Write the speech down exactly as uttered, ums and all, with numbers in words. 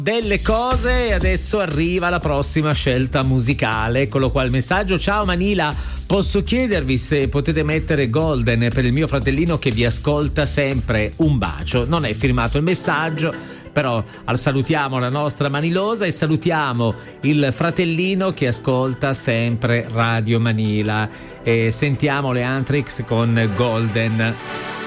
Delle cose e adesso arriva la prossima scelta musicale. Eccolo qua il messaggio. Ciao Manila, posso chiedervi se potete mettere Golden per il mio fratellino che vi ascolta sempre? Un bacio. Non è firmato il messaggio, però salutiamo la nostra Manilosa e salutiamo il fratellino che ascolta sempre Radio Manila e sentiamo le Anthrax con Golden.